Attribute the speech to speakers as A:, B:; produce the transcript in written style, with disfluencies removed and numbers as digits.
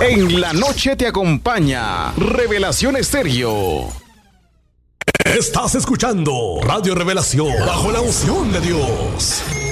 A: En la noche te acompaña Revelación Estéreo.
B: Estás escuchando Radio Revelación bajo la unción de Dios.